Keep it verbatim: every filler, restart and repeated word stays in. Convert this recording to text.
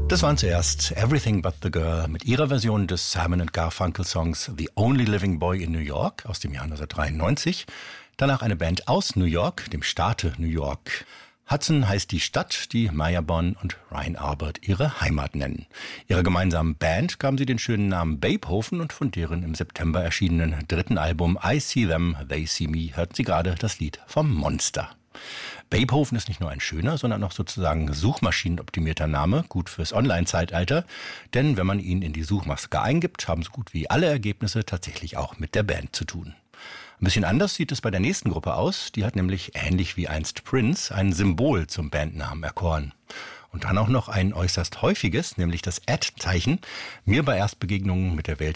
Das waren zuerst Everything But the Girl mit ihrer Version des Simon and Garfunkel Songs The Only Living Boy in New York aus dem Jahr neunzehnhundertdreiundneunzig. Danach eine Band aus New York, dem Staate New York. Hudson heißt die Stadt, die Maya Bonn und Ryan Albert ihre Heimat nennen. Ihrer gemeinsamen Band gaben sie den schönen Namen Babehofen und von deren im September erschienenen dritten Album I See Them, They See Me hörten sie gerade das Lied vom Monster. Babehofen ist nicht nur ein schöner, sondern auch sozusagen suchmaschinenoptimierter Name, gut fürs Online-Zeitalter, denn wenn man ihn in die Suchmaske eingibt, haben so gut wie alle Ergebnisse tatsächlich auch mit der Band zu tun. Ein bisschen anders sieht es bei der nächsten Gruppe aus, die hat nämlich ähnlich wie einst Prince ein Symbol zum Bandnamen erkoren. Und dann auch noch ein äußerst häufiges, nämlich das Ad-Zeichen. Mir bei Erstbegegnungen mit der Welt